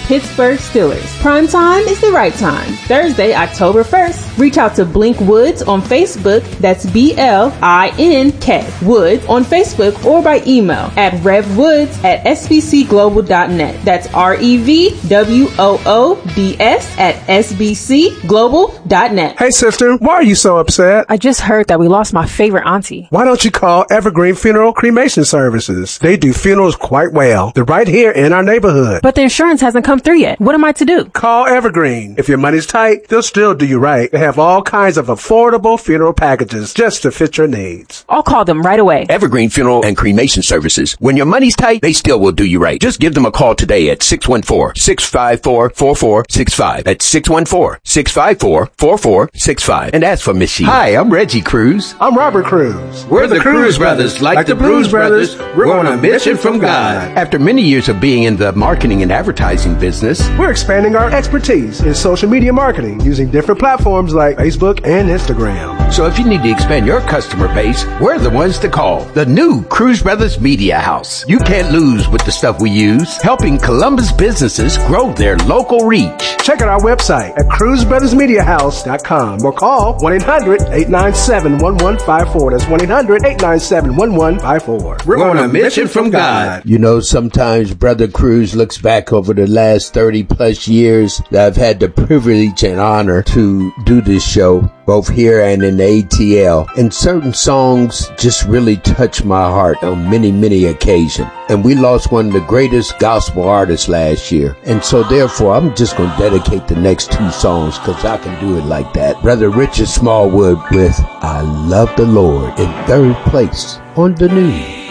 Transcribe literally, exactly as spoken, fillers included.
Pittsburgh Steelers. Prime time is the right time. Thursday, October first. Reach out to Blink Woods on Facebook. That's B L I N K Woods on Facebook or by email at revwoods at s b c global dot net. That's R E V W O O D S at s b c global dot net. Hey, sister, why are you so upset? I just heard that we lost my favorite auntie. Why don't you call Evergreen Funeral Cremation Services? They do funerals quite well. They're right here in our neighborhood. But the insurance hasn't come through yet. What am I to do? Call Evergreen. If your money's tight, they'll still do you right. They have all kinds of affordable funeral packages just to fit your needs. I'll call them right away. Evergreen Funeral and Cremation Services. When your money's tight, they still will do you right. Just give them a call today at six one four, six five four, four four six five. That's six one four, six five four, four four six five. And ask for Miss Sheila. Hi, I'm Reggie Cruz. I'm Robert Cruz. We're, We're the, the Cruz brothers. Like, like the Blues brothers, brothers, we're on a mission from God. After many years of being in the marketing and advertising business, we're expanding our expertise in social media marketing using different platforms like Facebook and Instagram. So if you need to expand your customer base, we're the ones to call. The new Cruz Brothers Media House. You can't lose with the stuff we use, helping Columbus businesses grow their local reach. Check out our website at cruz brothers media house dot com or call one eight hundred, eight nine seven, one one five four. That's one eight hundred, eight nine seven, one one five four. We're, We're on a mission from God. You know, sometimes Brother Cruz looks back over the last thirty plus years that I've had the privilege and honor to do this show, both here and in the A T L. And certain songs just really touch my heart on many, many occasions. And we lost one of the greatest gospel artists last year. And so therefore, I'm just going to dedicate the next two songs because I can do it like that. Brother Richard Smallwood with I Love the Lord in third place on the news.